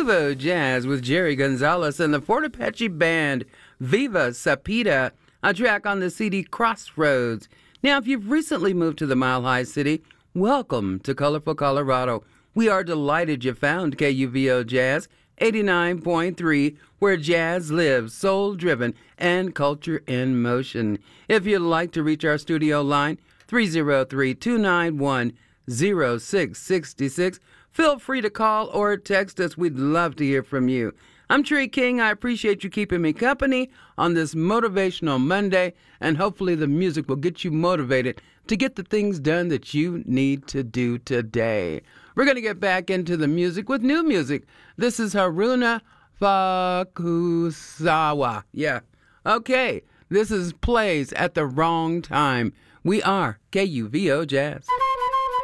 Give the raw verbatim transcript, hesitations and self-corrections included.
Nuevo Jazz with Jerry Gonzalez and the Fort Apache Band, Viva Sapita, a track on the C D Crossroads. Now, if you've recently moved to the Mile High City, welcome to colorful Colorado. We are delighted you found K U V O Jazz eighty-nine point three, where jazz lives, soul-driven, and culture in motion. If you'd like to reach our studio line, three oh three, two nine one, oh six six six, feel free to call or text us. We'd love to hear from you. I'm Tree King. I appreciate you keeping me company on this motivational Monday, and hopefully the music will get you motivated to get the things done that you need to do today. We're going to get back into the music with new music. This is Haruna Fukusawa. Yeah. Okay. This is Plays at the Wrong Time. We are K U V O Jazz.